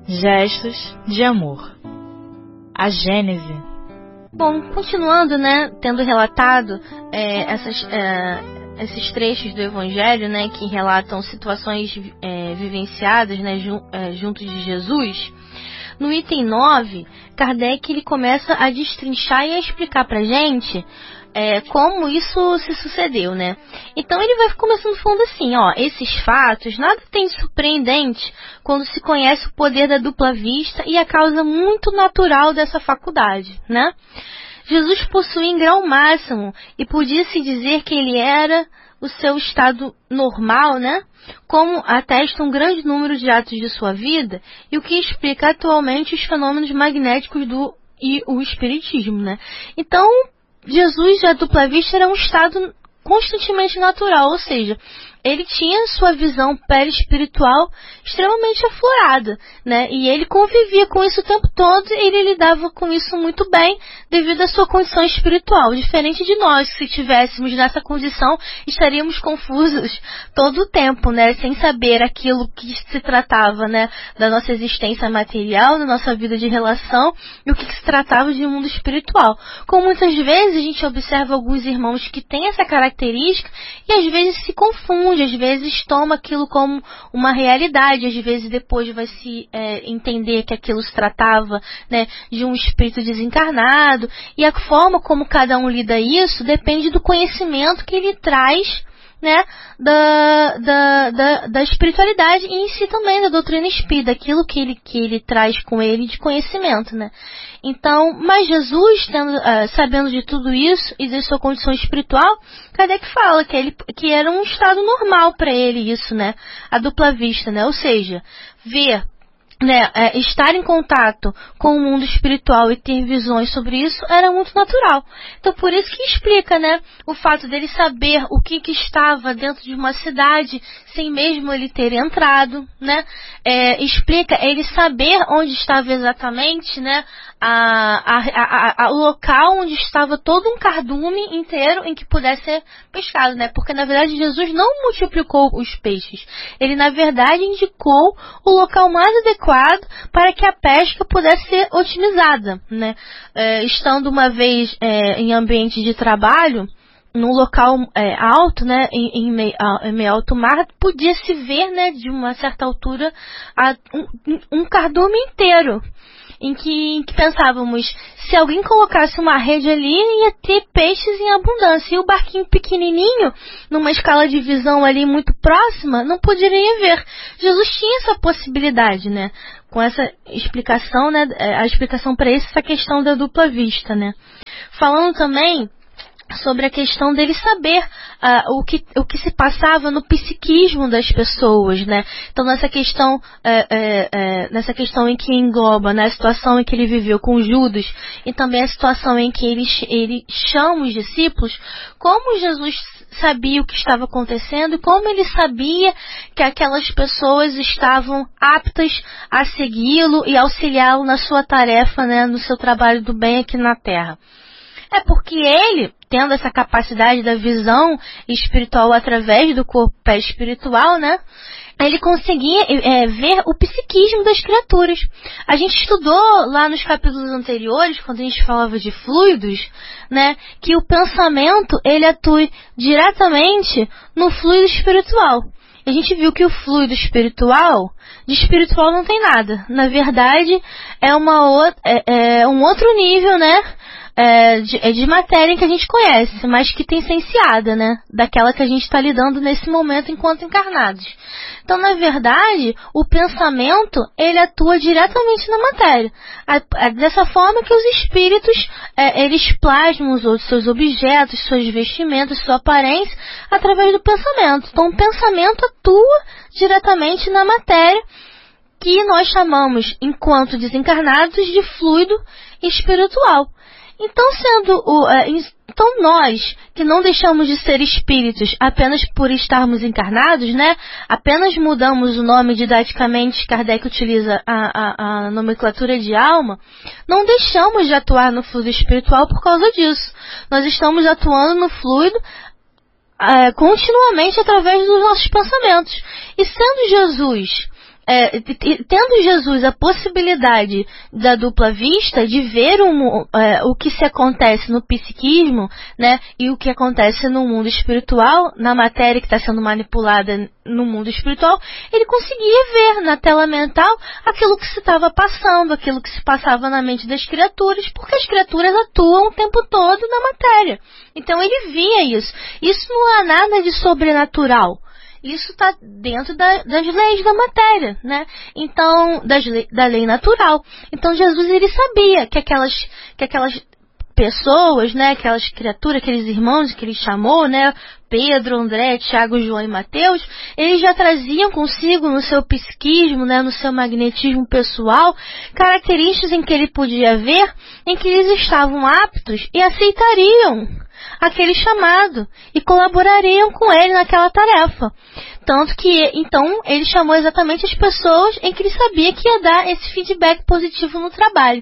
Gestos de amor. A Gênese. Bom, continuando, né, tendo relatado esses trechos do Evangelho, né, que relatam situações vivenciadas, né, junto de Jesus, no item 9, Kardec ele começa a destrinchar e a explicar pra gente como isso se sucedeu, né? Então ele vai começando falando assim, ó, esses fatos nada tem de surpreendente quando se conhece o poder da dupla vista e a causa muito natural dessa faculdade, né? Jesus possuía em grau máximo e podia-se dizer que ele era o seu estado normal, né? Como atesta um grande número de atos de sua vida e o que explica atualmente os fenômenos magnéticos e o espiritismo, né? Então, Jesus, a dupla vista, era um estado constantemente natural, ou seja, ele tinha sua visão perispiritual extremamente aflorada, né? E ele convivia com isso o tempo todo e ele lidava com isso muito bem devido à sua condição espiritual. Diferente de nós, que se estivéssemos nessa condição, estaríamos confusos todo o tempo, né? Sem saber aquilo que se tratava, né? Da nossa existência material, da nossa vida de relação e o que se tratava de um mundo espiritual. Como muitas vezes a gente observa alguns irmãos que têm essa característica e às vezes se confundem, às vezes toma aquilo como uma realidade, às vezes depois vai se entender que aquilo se tratava, né, de um espírito desencarnado, e a forma como cada um lida isso depende do conhecimento que ele traz, né, da espiritualidade e em si também da doutrina espírita, aquilo que ele traz com ele de conhecimento, né. Então, mas Jesus, sabendo de tudo isso e de sua condição espiritual, Kardec fala que era um estado normal para ele isso, né, a dupla vista, né, ou seja, ver, né, estar em contato com o mundo espiritual e ter visões sobre isso era muito natural. Então por isso que explica, né, o fato dele saber o que estava dentro de uma cidade sem mesmo ele ter entrado, né, explica ele saber onde estava exatamente, né, o local onde estava todo um cardume inteiro em que pudesse ser pescado, né, porque na verdade Jesus não multiplicou os peixes, ele na verdade indicou o local mais adequado para que a pesca pudesse ser otimizada, né? Estando uma vez em ambiente de trabalho, num local alto, né, em meio alto mar, podia se ver, né, de uma certa altura, um cardume inteiro. Em que pensávamos, se alguém colocasse uma rede ali, ia ter peixes em abundância. E o barquinho pequenininho, numa escala de visão ali muito próxima, não poderia ver. Jesus tinha essa possibilidade, né? Com essa explicação, né? A explicação para isso, essa questão da dupla vista, né? Falando também sobre a questão dele saber o que se passava no psiquismo das pessoas, né? Então nessa questão em que engloba, né, a situação em que ele viveu com Judas e também a situação em que ele chama os discípulos, como Jesus sabia o que estava acontecendo e como ele sabia que aquelas pessoas estavam aptas a segui-lo e auxiliá-lo na sua tarefa, né, no seu trabalho do bem aqui na Terra. É porque ele, tendo essa capacidade da visão espiritual através do corpo espiritual, né, ele conseguia ver o psiquismo das criaturas. A gente estudou lá nos capítulos anteriores, quando a gente falava de fluidos, né, que o pensamento, ele atua diretamente no fluido espiritual. A gente viu que o fluido espiritual, de espiritual não tem nada. Na verdade, é um outro nível, né, de matéria que a gente conhece, mas que tem ciênciada, né, daquela que a gente está lidando nesse momento enquanto encarnados. Então, na verdade, o pensamento, ele atua diretamente na matéria. Dessa forma que os espíritos, eles plasmam os seus objetos, suas vestimentas, sua aparência, através do pensamento. Então, o pensamento atua diretamente na matéria, que nós chamamos, enquanto desencarnados, de fluido espiritual. Então, nós, que não deixamos de ser espíritos apenas por estarmos encarnados, né? Apenas mudamos o nome didaticamente, Kardec utiliza a nomenclatura de alma, não deixamos de atuar no fluido espiritual por causa disso. Nós estamos atuando no fluido continuamente através dos nossos pensamentos. E sendo Jesus tendo Jesus a possibilidade da dupla vista, de ver o que se acontece no psiquismo, né, e o que acontece no mundo espiritual, na matéria que está sendo manipulada no mundo espiritual, ele conseguia ver na tela mental aquilo que se estava passando, aquilo que se passava na mente das criaturas, porque as criaturas atuam o tempo todo na matéria. Então ele via isso. Isso não há nada de sobrenatural. Isso está dentro das leis da matéria, né? Então, da lei natural. Então, Jesus, ele sabia que aquelas pessoas, né? Aquelas criaturas, aqueles irmãos que ele chamou, né? Pedro, André, Tiago, João e Mateus, eles já traziam consigo no seu psiquismo, né? No seu magnetismo pessoal, características em que ele podia ver, em que eles estavam aptos e aceitariam aquele chamado e colaborariam com ele naquela tarefa. Tanto que, então, ele chamou exatamente as pessoas em que ele sabia que ia dar esse feedback positivo no trabalho.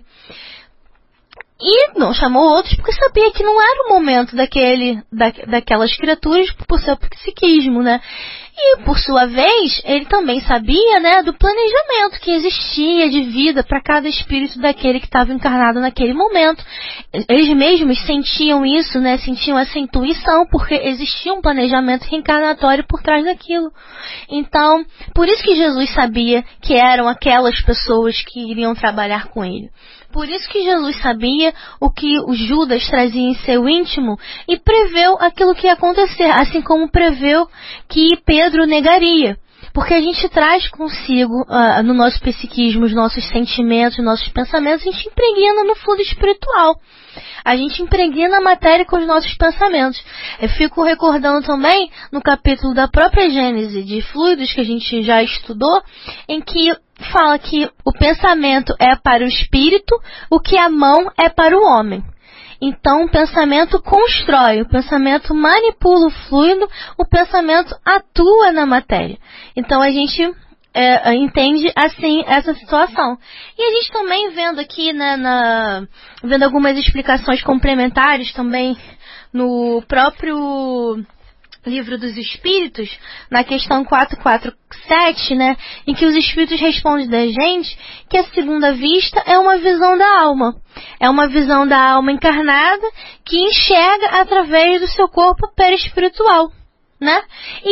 E não chamou outros porque sabia que não era o momento daquelas criaturas por seu psiquismo, né? E, por sua vez, ele também sabia, né, do planejamento que existia de vida para cada espírito daquele que estava encarnado naquele momento. Eles mesmos sentiam isso, né, sentiam essa intuição, porque existia um planejamento reencarnatório por trás daquilo. Então, por isso que Jesus sabia que eram aquelas pessoas que iriam trabalhar com ele. Por isso que Jesus sabia o que o Judas trazia em seu íntimo e preveu aquilo que ia acontecer, assim como preveu que Pedro negaria. Porque a gente traz consigo, no nosso psiquismo, os nossos sentimentos, os nossos pensamentos, a gente impregna no fundo espiritual. A gente impregna a matéria com os nossos pensamentos. Eu fico recordando também, no capítulo da própria Gênese de fluidos, que a gente já estudou, em que fala que o pensamento é para o espírito, o que a mão é para o homem. Então, o pensamento constrói, o pensamento manipula o fluido, o pensamento atua na matéria. Então, a gente entende assim essa situação. E a gente também vendo aqui, né, vendo algumas explicações complementares também no próprio Livro dos Espíritos, na questão 447, né, em que os Espíritos respondem da gente que a segunda vista é uma visão da alma. É uma visão da alma encarnada que enxerga através do seu corpo perispiritual, né?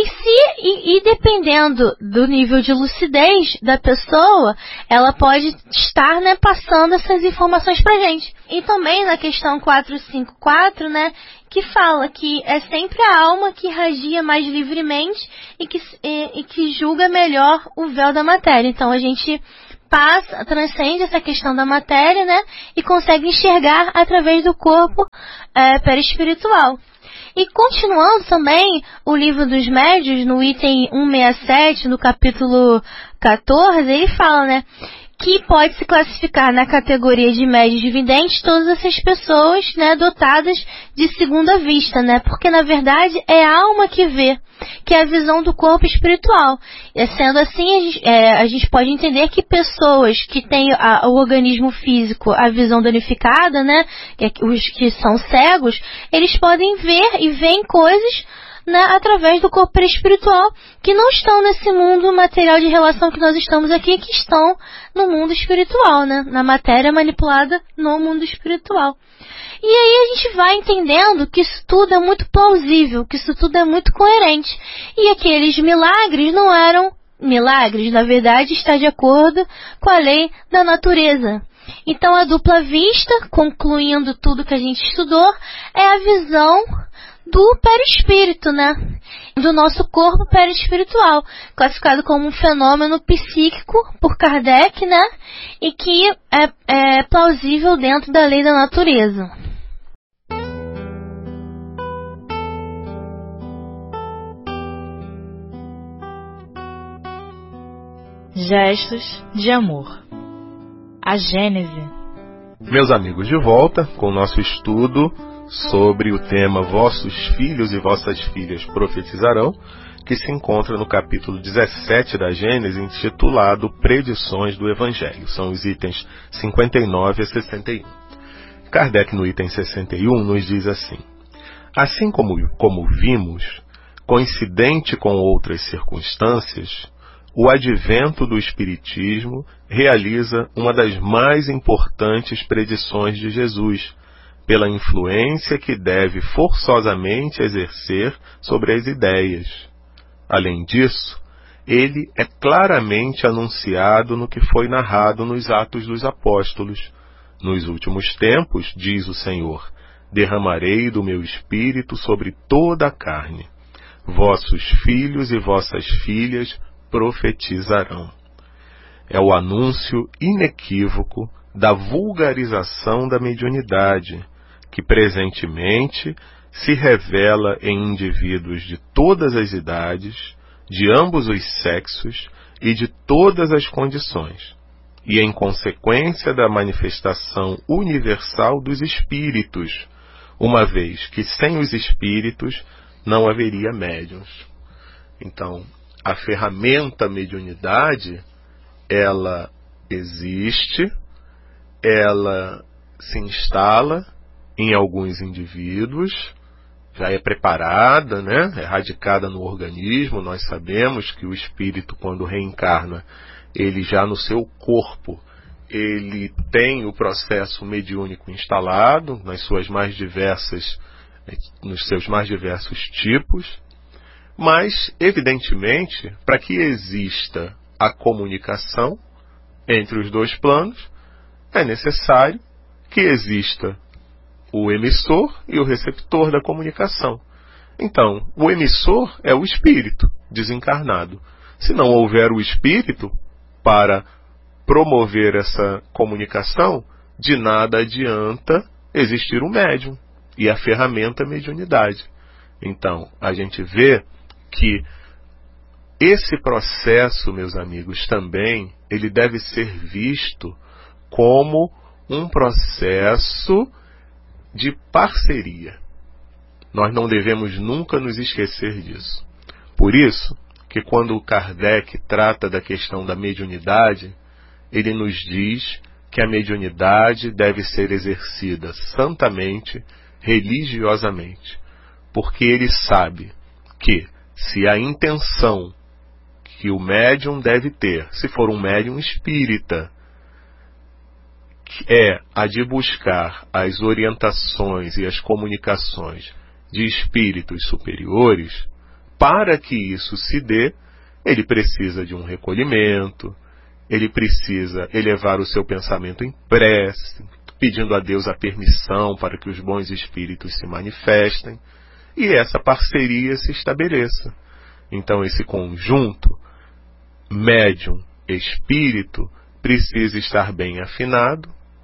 E dependendo do nível de lucidez da pessoa, ela pode estar, né, passando essas informações pra gente. E também na questão 454, né, que fala que é sempre a alma que irradia mais livremente e que julga melhor o véu da matéria. Então a gente transcende essa questão da matéria, né, e consegue enxergar através do corpo perispiritual. E continuando também o Livro dos Médiuns, no item 167, no capítulo 14, ele fala, né, que pode se classificar na categoria de médios videntes todas essas pessoas, né, dotadas de segunda vista, né, porque na verdade é a alma que vê, que é a visão do corpo espiritual. E sendo assim, a gente pode entender que pessoas que têm o organismo físico, a visão danificada, né, os que são cegos, eles podem ver e veem coisas, né, através do corpo espiritual, que não estão nesse mundo material de relação que nós estamos aqui, que estão no mundo espiritual, né, na matéria manipulada no mundo espiritual. E aí a gente vai entendendo que isso tudo é muito plausível, que isso tudo é muito coerente. E aqueles milagres não eram milagres, na verdade está de acordo com a lei da natureza. Então a dupla vista, concluindo tudo que a gente estudou, é a visão do perispírito, né? Do nosso corpo perispiritual, classificado como um fenômeno psíquico por Kardec, né? E que é plausível dentro da lei da natureza. Gestos de amor. A Gênese. Meus amigos, de volta com o nosso estudo sobre o tema Vossos filhos e vossas filhas profetizarão, que se encontra no capítulo 17 da Gênese, intitulado Predições do Evangelho. São os itens 59 a 61. Kardec, no item 61, nos diz assim: assim como vimos, coincidente com outras circunstâncias, o advento do Espiritismo realiza uma das mais importantes predições de Jesus, pela influência que deve forçosamente exercer sobre as ideias. Além disso, ele é claramente anunciado no que foi narrado nos Atos dos Apóstolos. Nos últimos tempos, diz o Senhor, derramarei do meu Espírito sobre toda a carne. Vossos filhos e vossas filhas profetizarão. É o anúncio inequívoco da vulgarização da mediunidade, que presentemente se revela em indivíduos de todas as idades, de ambos os sexos e de todas as condições, e em consequência da manifestação universal dos espíritos, uma vez que sem os espíritos não haveria médiuns. Então, a ferramenta mediunidade, ela existe, ela se instala em alguns indivíduos, já é preparada, né? É radicada no organismo. Nós sabemos que o espírito, quando reencarna, ele já no seu corpo, ele tem o processo mediúnico instalado nos seus mais diversos tipos, mas, evidentemente, para que exista a comunicação entre os dois planos, é necessário que exista o emissor e o receptor da comunicação. Então, o emissor é o espírito desencarnado. Se não houver o espírito para promover essa comunicação, de nada adianta existir o médium e a ferramenta mediunidade. Então, a gente vê que esse processo, meus amigos, também ele deve ser visto como um processo de parceria. Nós não devemos nunca nos esquecer disso. Por isso que quando o Kardec trata da questão da mediunidade, ele nos diz que a mediunidade deve ser exercida santamente, religiosamente, porque ele sabe que se a intenção que o médium deve ter, se for um médium espírita, é a de buscar as orientações e as comunicações de espíritos superiores, para que isso se dê, ele precisa de um recolhimento, ele precisa elevar o seu pensamento em prece, pedindo a Deus a permissão para que os bons espíritos se manifestem, e essa parceria se estabeleça. Então esse conjunto médium-espírito precisa estar bem afinado.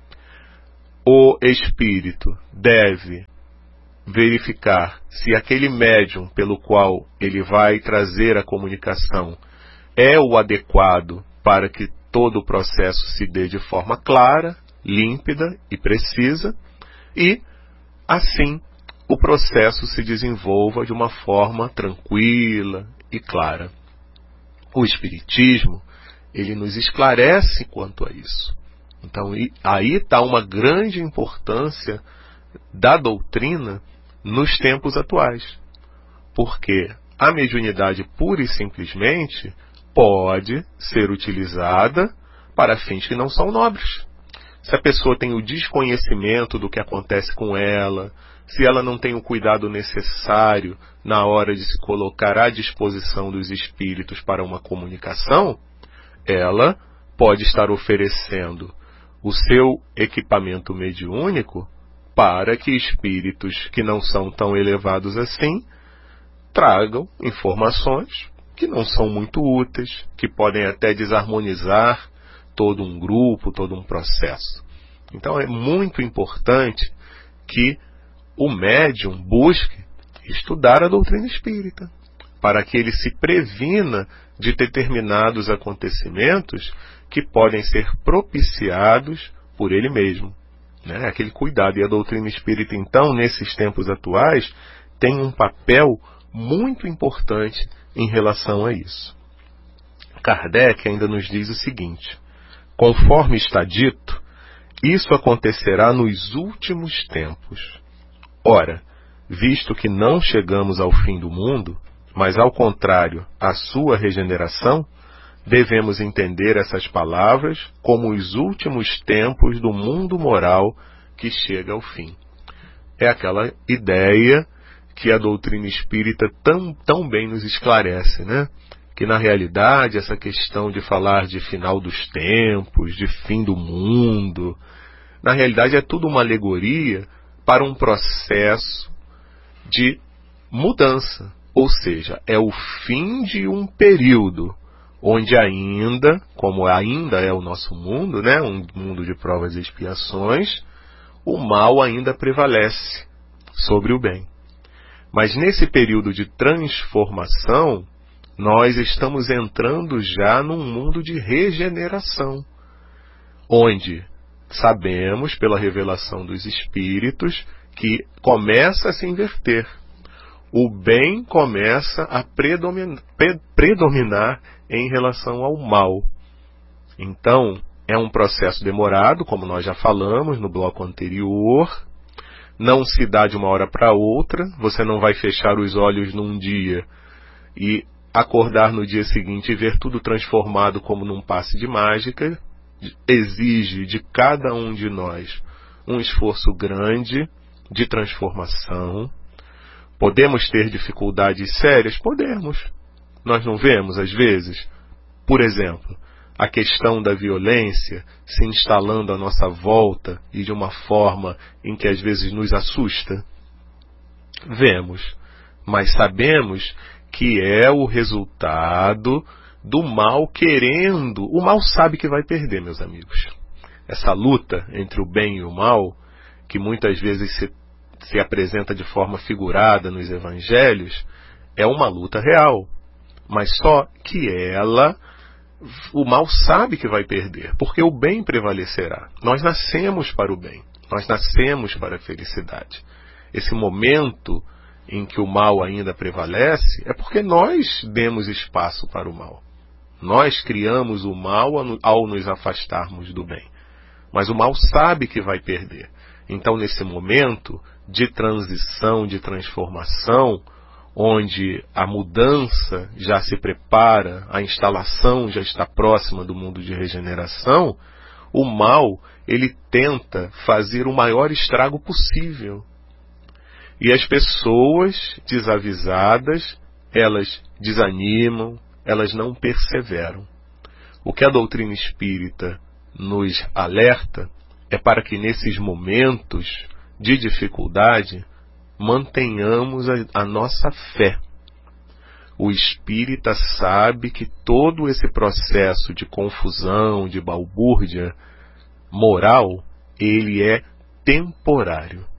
O espírito deve verificar se aquele médium pelo qual ele vai trazer a comunicação é o adequado para que todo o processo se dê de forma clara, límpida e precisa, e assim o processo se desenvolva de uma forma tranquila e clara. O Espiritismo, ele nos esclarece quanto a isso. Então, aí está uma grande importância da doutrina nos tempos atuais. Porque a mediunidade, pura e simplesmente, pode ser utilizada para fins que não são nobres. Se a pessoa tem o desconhecimento do que acontece com ela, se ela não tem o cuidado necessário na hora de se colocar à disposição dos espíritos para uma comunicação, ela pode estar oferecendo o seu equipamento mediúnico para que espíritos que não são tão elevados assim tragam informações que não são muito úteis, que podem até desarmonizar todo um grupo, todo um processo. Então é muito importante que o médium busque estudar a doutrina espírita, para que ele se previna de determinados acontecimentos que podem ser propiciados por ele mesmo. Né? Aquele cuidado. E a doutrina espírita, então, nesses tempos atuais, tem um papel muito importante em relação a isso. Kardec ainda nos diz o seguinte: conforme está dito, isso acontecerá nos últimos tempos. Ora, visto que não chegamos ao fim do mundo, mas ao contrário, à sua regeneração, devemos entender essas palavras como os últimos tempos do mundo moral que chega ao fim. É aquela ideia que a doutrina espírita tão bem nos esclarece, né? Que na realidade essa questão de falar de final dos tempos, de fim do mundo, na realidade é tudo uma alegoria para um processo de mudança. Ou seja, é o fim de um período onde ainda, como ainda é o nosso mundo, né? Um mundo de provas e expiações, o mal ainda prevalece sobre o bem. Mas nesse período de transformação, nós estamos entrando já num mundo de regeneração, onde sabemos, pela revelação dos Espíritos, que começa a se inverter. O bem começa a predominar em relação ao mal. Então, é um processo demorado, como nós já falamos no bloco anterior. Não se dá de uma hora para outra. Você não vai fechar os olhos num dia e acordar no dia seguinte e ver tudo transformado como num passe de mágica. Exige de cada um de nós um esforço grande de transformação. Podemos ter dificuldades sérias? Podemos. Nós não vemos, às vezes, por exemplo, a questão da violência se instalando à nossa volta e de uma forma em que às vezes nos assusta? Vemos, mas sabemos que é o resultado do mal querendo. O mal sabe que vai perder, meus amigos. Essa luta entre o bem e o mal, que muitas vezes se apresenta de forma figurada nos evangelhos, é uma luta real. Mas só que o mal sabe que vai perder, porque o bem prevalecerá. Nós nascemos para o bem, nós nascemos para a felicidade. Esse momento em que o mal ainda prevalece é porque nós demos espaço para o mal. Nós criamos o mal ao nos afastarmos do bem. Mas o mal sabe que vai perder. Então, nesse momento de transição, de transformação, onde a mudança já se prepara, a instalação já está próxima do mundo de regeneração, o mal, ele tenta fazer o maior estrago possível. E as pessoas desavisadas, elas desanimam, elas não perseveram. O que a doutrina espírita nos alerta é para que nesses momentos de dificuldade mantenhamos a nossa fé. O espírita sabe que todo esse processo de confusão, de balbúrdia moral, ele é temporário.